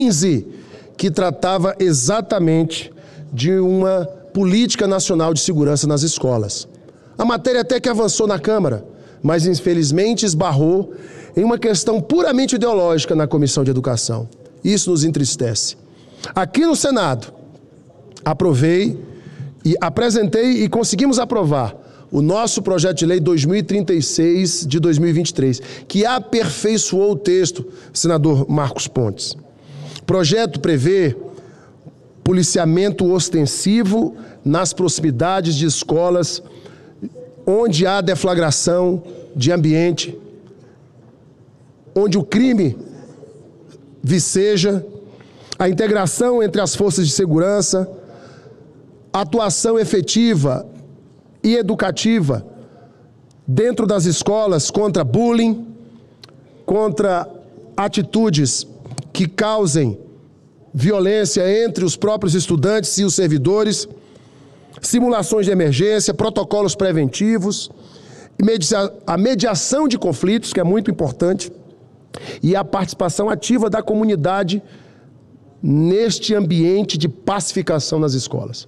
15, que tratava exatamente de uma política nacional de segurança nas escolas. A matéria até que avançou na Câmara, mas infelizmente esbarrou em uma questão puramente ideológica na Comissão de Educação. Isso nos entristece. Aqui no Senado, aprovei e apresentei e conseguimos aprovar o nosso projeto de lei 2036 de 2023, que aperfeiçoou o texto, senador Marcos Pontes. O projeto prevê policiamento ostensivo nas proximidades de escolas onde há deflagração de ambiente, onde o crime viceja, a integração entre as forças de segurança, atuação efetiva e educativa dentro das escolas contra bullying, contra atitudes que causem violência entre os próprios estudantes e os servidores, simulações de emergência, protocolos preventivos, a mediação de conflitos, que é muito importante, e a participação ativa da comunidade neste ambiente de pacificação nas escolas.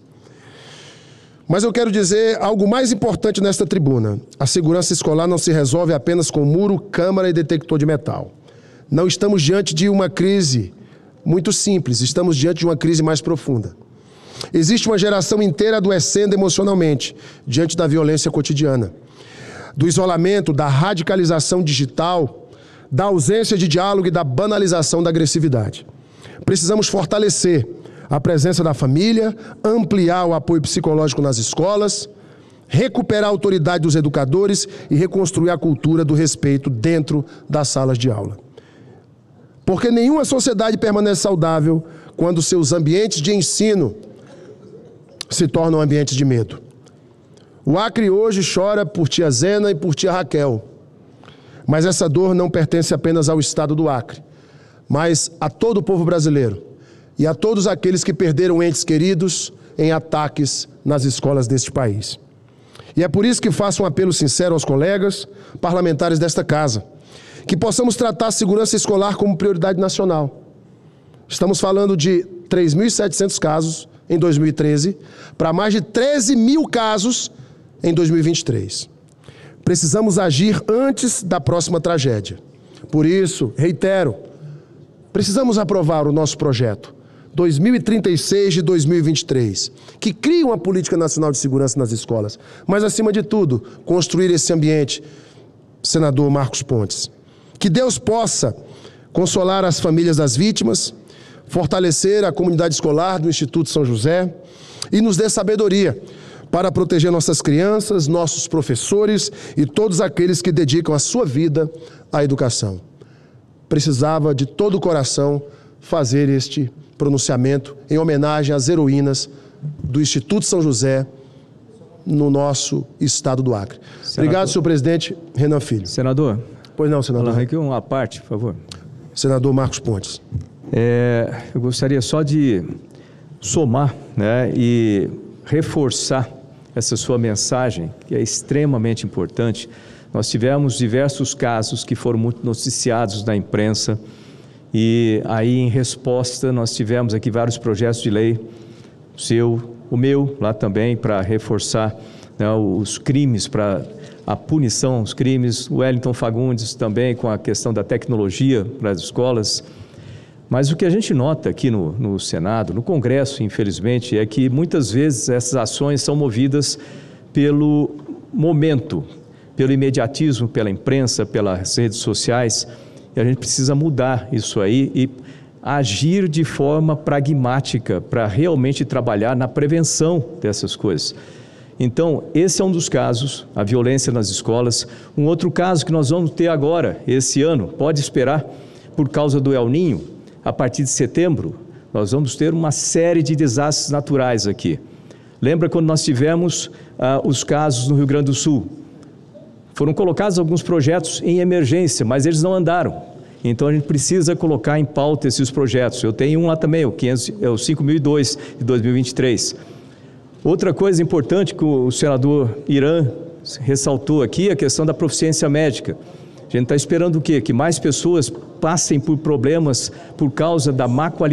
Mas eu quero dizer algo mais importante nesta tribuna. A segurança escolar não se resolve apenas com muro, câmara e detector de metal. Não estamos diante de uma crise muito simples, estamos diante de uma crise mais profunda. Existe uma geração inteira adoecendo emocionalmente diante da violência cotidiana, do isolamento, da radicalização digital, da ausência de diálogo e da banalização da agressividade. Precisamos fortalecer a presença da família, ampliar o apoio psicológico nas escolas, recuperar a autoridade dos educadores e reconstruir a cultura do respeito dentro das salas de aula. Porque nenhuma sociedade permanece saudável quando seus ambientes de ensino se tornam ambientes de medo. O Acre hoje chora por tia Zena e por tia Raquel. Mas essa dor não pertence apenas ao estado do Acre, mas a todo o povo brasileiro e a todos aqueles que perderam entes queridos em ataques nas escolas deste país. E é por isso que faço um apelo sincero aos colegas parlamentares desta casa, que possamos tratar a segurança escolar como prioridade nacional. Estamos falando de 3.700 casos em 2013 para mais de 13 mil casos em 2023. Precisamos agir antes da próxima tragédia. Por isso, reitero, precisamos aprovar o nosso projeto 2036 de 2023, que cria uma política nacional de segurança nas escolas, mas, acima de tudo, construir esse ambiente, senador Marcos Pontes. Que Deus possa consolar as famílias das vítimas, fortalecer a comunidade escolar do Instituto São José e nos dê sabedoria para proteger nossas crianças, nossos professores e todos aqueles que dedicam a sua vida à educação. Precisava de todo o coração fazer este pronunciamento em homenagem às heroínas do Instituto São José no nosso estado do Acre. Senador. Obrigado, senhor presidente. Renan Filho. Senador. Pois não, senador. Aqui uma parte, por favor. Senador Marcos Pontes. Eu gostaria só de somar, né, e reforçar essa sua mensagem, que é extremamente importante. Nós tivemos diversos casos que foram muito noticiados na imprensa e aí, em resposta, nós tivemos aqui vários projetos de lei, o meu lá também, para reforçar, né, os crimes, para a punição aos crimes, o Wellington Fagundes também com a questão da tecnologia para as escolas. Mas o que a gente nota aqui no Senado, no Congresso, infelizmente, é que muitas vezes essas ações são movidas pelo momento, pelo imediatismo, pela imprensa, pelas redes sociais, e a gente precisa mudar isso aí e agir de forma pragmática para realmente trabalhar na prevenção dessas coisas. Então, esse é um dos casos, a violência nas escolas. Um outro caso que nós vamos ter agora, esse ano, pode esperar, por causa do El Niño, a partir de setembro, nós vamos ter uma série de desastres naturais aqui. Lembra quando nós tivemos os casos no Rio Grande do Sul? Foram colocados alguns projetos em emergência, mas eles não andaram. Então, a gente precisa colocar em pauta esses projetos. Eu tenho um lá também, o 5002 de 2023. Outra coisa importante que o senador Irã ressaltou aqui é a questão da proficiência médica. A gente está esperando o quê? Que mais pessoas passem por problemas por causa da má qualidade